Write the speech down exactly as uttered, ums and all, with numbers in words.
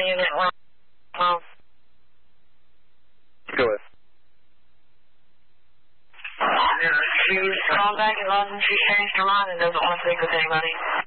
unit one. Um, Go with. She's called back at Lawson. She changed her mind and doesn't want to speak with anybody.